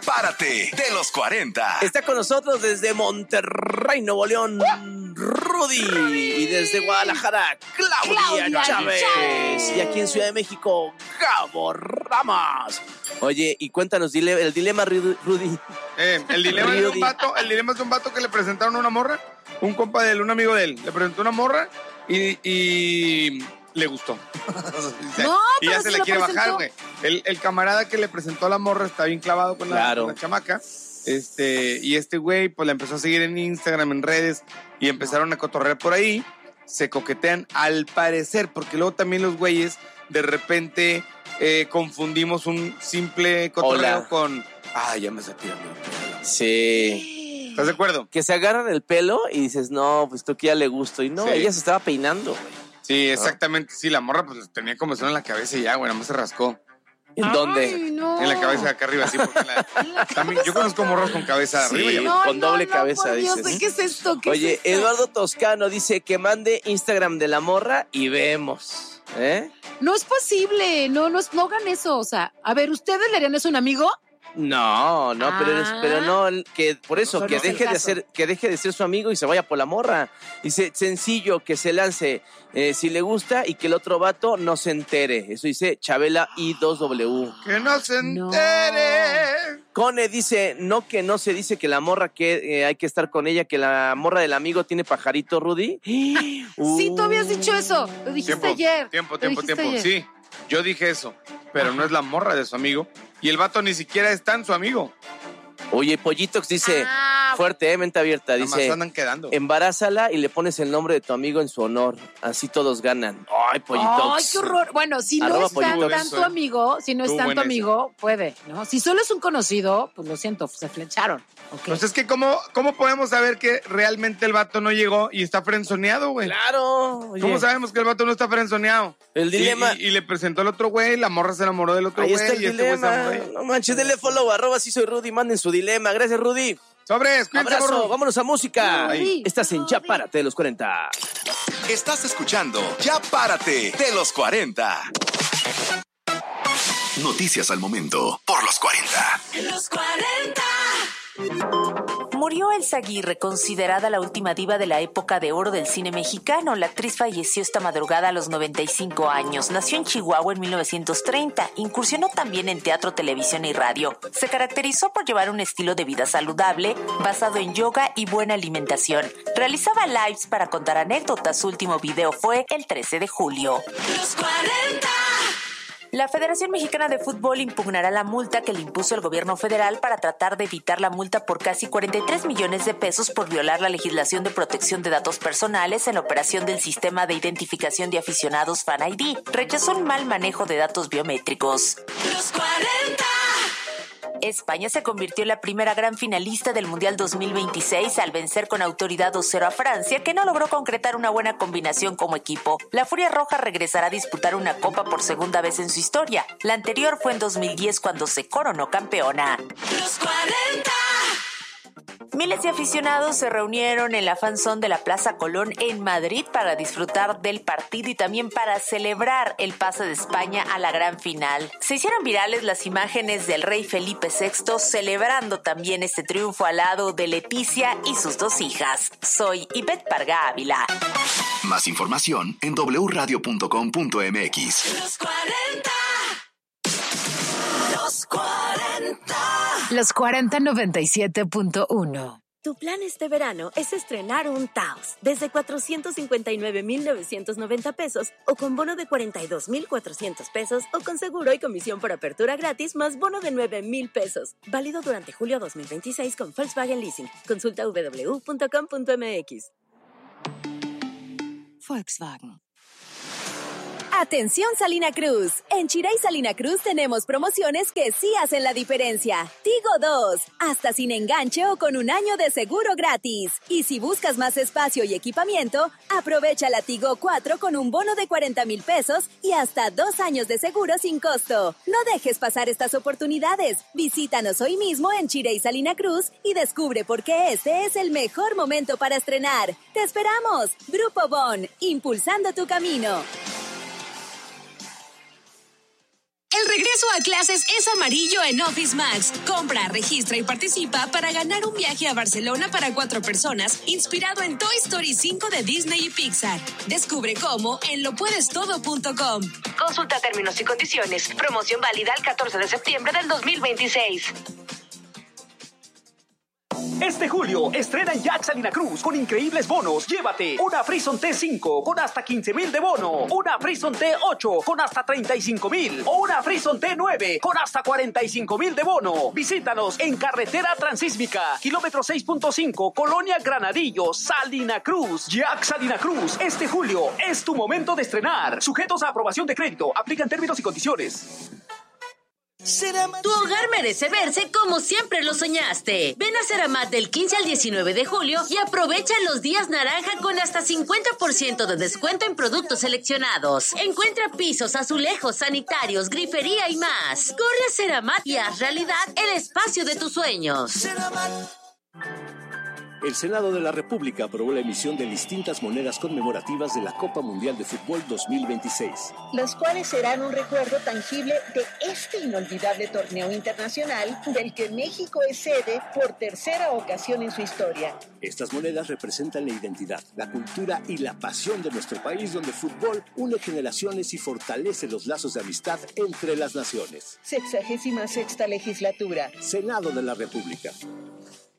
Párate de los 40. Está con nosotros desde Monterrey, Nuevo León, Rudy. Y desde Guadalajara, Claudia Chávez. Y aquí en Ciudad de México, Gabo Ramos. Oye, y cuéntanos, el dilema, Rudy. El dilema es de un vato que le presentaron una morra. Un compa de él, un amigo de él, le presentó una morra y le gustó. Y ya se le quiere bajar, güey. El camarada que le presentó a la morra está bien clavado con la chamaca. Y este güey pues la empezó a seguir en Instagram, en redes, y empezaron a cotorrear por ahí. Se coquetean al parecer, porque luego también los güeyes de repente confundimos un simple cotorreo con ya me cepillé. Sí. ¿Estás de acuerdo? Que se agarran el pelo y dices, no, pues tú que ya le gusto. Y no, ella se estaba peinando, güey. Sí, exactamente. Sí, la morra pues tenía comezón en la cabeza y ya, güey, nada más se rascó. ¿En dónde? No. En la cabeza de acá arriba, sí, porque también, yo conozco morros con cabeza arriba. Con doble cabeza, por Dios, dices. ¿qué es esto? Oye, Eduardo Toscano dice que mande Instagram de la morra y vemos. No es posible, no hagan eso. O sea, a ver, ¿ustedes le harían eso a un amigo? No, pero no, que por eso, que deje de ser su amigo y se vaya por la morra. Dice, sencillo, que se lance si le gusta y que el otro vato no se entere. Eso dice Chabela I2W. ¡Que no se entere! Cone dice, que no se dice que la morra que hay que estar con ella, que la morra del amigo tiene pajarito, Rudy. Sí, tú habías dicho eso, lo dijiste ayer. Tiempo. Sí, yo dije eso, pero no es la morra de su amigo. Y el vato ni siquiera es tan su amigo. Oye, Pollitox dice, fuerte, mente abierta, dice, andan quedando. Embarázala y le pones el nombre de tu amigo en su honor. Así todos ganan. Ay, Pollitox. Ay, qué horror. Bueno, si no es tanto amigo, puede, ¿no? Si solo es un conocido, pues lo siento, se flecharon. Okay. Pues es que ¿cómo podemos saber que realmente el vato no llegó y está frenzoneado, güey? Claro. Oye. ¿Cómo sabemos que el vato no está frenzoneado? El dilema. Y le presentó al otro güey, la morra se enamoró del otro güey. Ahí está el dilema. No manches, denle follow, @sí soy Rudy, manden su dilema. Gracias, Rudy. Sobres, cuídense, abrazo, morro. Vámonos a música. Ahí. Estás en Ya Párate de los 40. Estás escuchando Ya Párate de los 40. Noticias al momento por los 40. Los 40. Murió Elsa Aguirre, considerada la última diva de la época de oro del cine mexicano. La actriz falleció esta madrugada a los 95 años. Nació en Chihuahua en 1930. Incursionó también en teatro, televisión y radio. Se caracterizó por llevar un estilo de vida saludable, basado en yoga y buena alimentación. Realizaba lives para contar anécdotas. Su último video fue el 13 de julio. Los 40. La Federación Mexicana de Fútbol impugnará la multa que le impuso el gobierno federal para tratar de evitar la multa por casi 43 millones de pesos por violar la legislación de protección de datos personales en la operación del sistema de identificación de aficionados Fan ID. Rechazó un mal manejo de datos biométricos. Los 40. España se convirtió en la primera gran finalista del Mundial 2026 al vencer con autoridad 2-0 a Francia, que no logró concretar una buena combinación como equipo. La Furia Roja regresará a disputar una copa por segunda vez en su historia. La anterior fue en 2010 cuando se coronó campeona. Los 40. Miles de aficionados se reunieron en la fanzone de la Plaza Colón en Madrid para disfrutar del partido y también para celebrar el pase de España a la gran final. Se hicieron virales las imágenes del rey Felipe VI celebrando también este triunfo al lado de Leticia y sus 2 hijas. Soy Ivette Parga Ávila. Más información en wradio.com.mx. Los 40. Los 40. Los 40 97.1. Tu plan este verano es estrenar un Taos desde 459,990 pesos o con bono de 42,400 pesos o con seguro y comisión por apertura gratis más bono de 9,000 pesos. Válido durante julio 2026 con Volkswagen Leasing. Consulta www.com.mx. Volkswagen. Atención Salina Cruz. En Chirey Salina Cruz tenemos promociones que sí hacen la diferencia. Tigo 2, hasta sin enganche o con 1 año de seguro gratis. Y si buscas más espacio y equipamiento, aprovecha la Tigo 4 con un bono de 40,000 pesos y hasta 2 años de seguro sin costo. No dejes pasar estas oportunidades. Visítanos hoy mismo en Chirey Salina Cruz y descubre por qué este es el mejor momento para estrenar. ¡Te esperamos! Grupo Bon, impulsando tu camino. El regreso a clases es amarillo en Office Max. Compra, registra y participa para ganar un viaje a Barcelona para 4 personas, inspirado en Toy Story 5 de Disney y Pixar. Descubre cómo en lopuedestodo.com. Consulta términos y condiciones. Promoción válida el 14 de septiembre del 2026. Este julio, estrena en Jack Salina Cruz con increíbles bonos. Llévate una Frison T5 con hasta 15,000 de bono, una Frison T8 con hasta 35,000 o una Frison T9 con hasta 45,000 de bono. Visítanos en Carretera Transísmica, kilómetro 6.5, Colonia Granadillo, Salina Cruz. Jack Salina Cruz, este julio es tu momento de estrenar. Sujetos a aprobación de crédito. Aplican términos y condiciones. Tu hogar merece verse como siempre lo soñaste. Ven a Ceramat del 15 al 19 de julio y aprovecha los días naranja con hasta 50% de descuento en productos seleccionados. Encuentra pisos, azulejos, sanitarios, grifería y más. Corre a Ceramat y haz realidad el espacio de tus sueños. El Senado de la República aprobó la emisión de distintas monedas conmemorativas de la Copa Mundial de Fútbol 2026. Las cuales serán un recuerdo tangible de este inolvidable torneo internacional del que México es sede por tercera ocasión en su historia. Estas monedas representan la identidad, la cultura y la pasión de nuestro país, donde el fútbol une generaciones y fortalece los lazos de amistad entre las naciones. 66ª legislatura. Senado de la República.